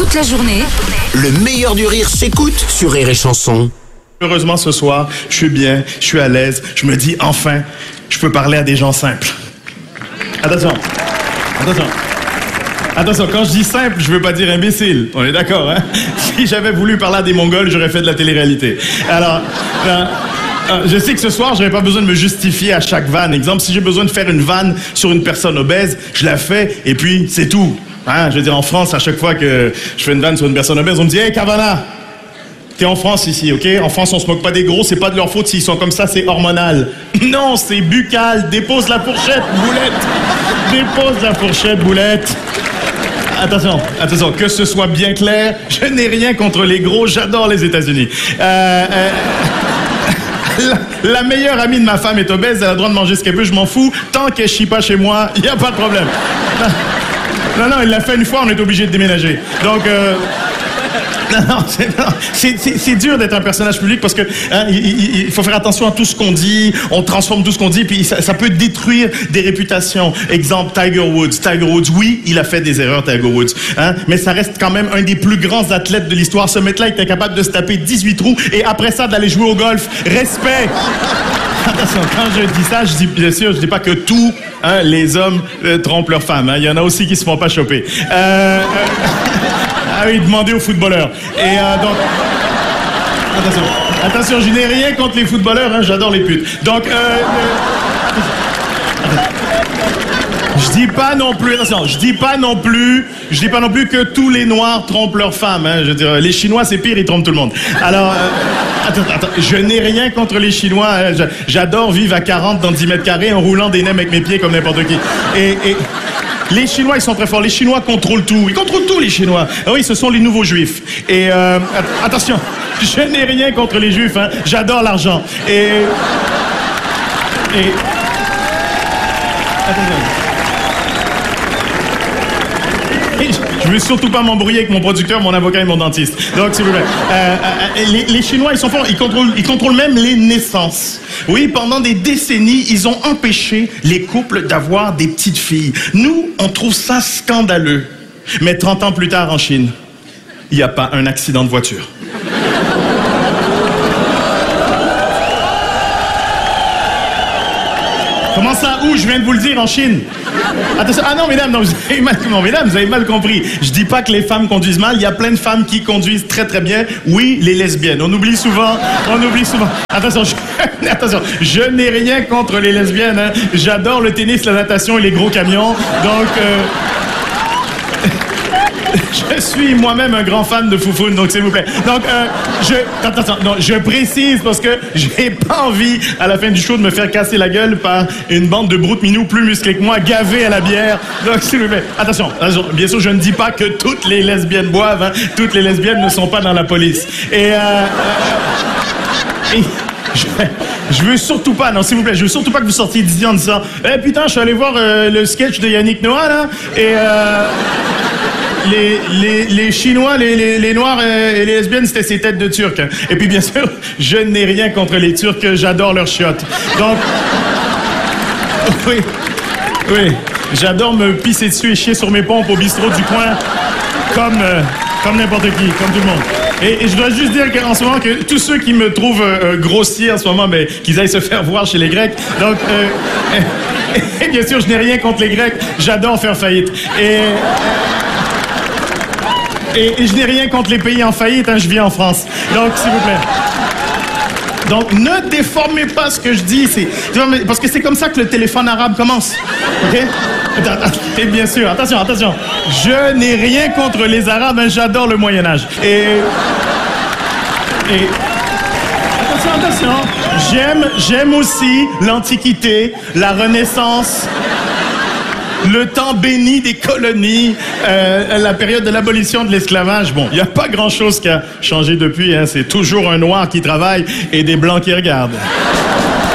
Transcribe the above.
toute la journée. Le meilleur du rire s'écoute sur Rire et Chanson. Heureusement, ce soir, je suis bien, je suis à l'aise. Je me dis, enfin, je peux parler à des gens simples. Attention. Attention, quand je dis simple, je veux pas dire imbécile. On est d'accord, hein? Si j'avais voulu parler à des Mongols, j'aurais fait de la télé-réalité. Alors, je sais que ce soir, j'aurais pas besoin de me justifier à chaque vanne. Exemple, si j'ai besoin de faire une vanne sur une personne obèse, je la fais et puis c'est tout. Hein? Je veux dire, en France, à chaque fois que je fais une vanne sur une personne obèse, on me dit « Hey, Cavana! » T'es en France ici, ok? En France, on se moque pas des gros, c'est pas de leur faute s'ils sont comme ça, c'est hormonal. Non, c'est buccal. Dépose la fourchette, boulette. Dépose la fourchette, boulette. Attention, que ce soit bien clair, je n'ai rien contre les gros, j'adore les États-Unis. La meilleure amie de ma femme est obèse, elle a le droit de manger ce qu'elle veut, je m'en fous. Tant qu'elle chie pas chez moi, il n'y a pas de problème. Non, elle l'a fait une fois, on est obligé de déménager. Donc, c'est dur d'être un personnage public parce que hein, il faut faire attention à tout ce qu'on dit, on transforme tout ce qu'on dit, puis ça peut détruire des réputations. Exemple, Tiger Woods. Tiger Woods, oui, il a fait des erreurs, Tiger Woods, hein, mais ça reste quand même un des plus grands athlètes de l'histoire. Ce mec-là était capable de se taper 18 trous et après ça d'aller jouer au golf. Respect! Attention, quand je dis ça, je dis bien sûr, je dis pas que tous les hommes trompent leurs femmes. Hein. Il y en a aussi qui se font pas choper. Ah oui, demandez aux footballeurs. Et donc... Attention, je n'ai rien contre les footballeurs, hein, j'adore les putes. Donc, je dis pas non plus que tous les Noirs trompent leurs femmes. Hein. Je veux dire, les Chinois, c'est pire, ils trompent tout le monde. Alors, attends, je n'ai rien contre les Chinois. Hein. J'adore vivre à 40 dans 10 mètres carrés en roulant des nems avec mes pieds comme n'importe qui. Et les Chinois, ils sont très forts. Les Chinois contrôlent tout. Ils contrôlent tout, les Chinois. Ah oui, ce sont les nouveaux Juifs. Et attention, je n'ai rien contre les Juifs. Hein. J'adore l'argent. Et attention. Je veux surtout pas m'embrouiller avec mon producteur, mon avocat et mon dentiste. Donc, s'il vous plaît. Les Chinois, ils sont forts. Ils contrôlent même les naissances. Oui, pendant des décennies, ils ont empêché les couples d'avoir des petites filles. Nous, on trouve ça scandaleux. Mais 30 ans plus tard, en Chine, il n'y a pas un accident de voiture. Comment ça? Où? Je viens de vous le dire, en Chine. Attention. Ah non, mesdames, vous avez mal compris. Je dis pas que les femmes conduisent mal. Il y a plein de femmes qui conduisent très, très bien. Oui, les lesbiennes. On oublie souvent. Attention, je n'ai rien contre les lesbiennes. Hein. J'adore le tennis, la natation et les gros camions. Donc... Je suis moi-même un grand fan de Foufoune, donc s'il vous plaît. Donc, je précise parce que j'ai pas envie, à la fin du show, de me faire casser la gueule par une bande de broutes-minous plus musclés que moi, gavés à la bière. Donc, s'il vous plaît, attention. Bien sûr, je ne dis pas que toutes les lesbiennes boivent. Hein. Toutes les lesbiennes ne sont pas dans la police. Je veux surtout pas, non, s'il vous plaît, je veux surtout pas que vous sortiez d'ici en disant « Eh putain, je suis allé voir le sketch de Yannick Noah, là, et les Chinois, les Noirs et les lesbiennes, c'était ces têtes de Turcs. Hein. » Et puis, bien sûr, je n'ai rien contre les Turcs, j'adore leurs chiottes. Donc, oui, j'adore me pisser dessus et chier sur mes pompes au bistrot du coin, comme n'importe qui, comme tout le monde. Et je dois juste dire qu'en ce moment, que tous ceux qui me trouvent grossier en ce moment, mais qu'ils aillent se faire voir chez les Grecs. Donc, et bien sûr, je n'ai rien contre les Grecs. J'adore faire faillite. Et je n'ai rien contre les pays en faillite. Hein, je vis en France. Donc, s'il vous plaît. Donc, ne déformez pas ce que je dis. Parce que c'est comme ça que le téléphone arabe commence. OK? Et bien sûr, attention. Je n'ai rien contre les Arabes, hein, j'adore le Moyen-Âge. Attention. J'aime aussi l'Antiquité, la Renaissance, le temps béni des colonies, la période de l'abolition de l'esclavage. Bon, il n'y a pas grand-chose qui a changé depuis. Hein, c'est toujours un noir qui travaille et des blancs qui regardent.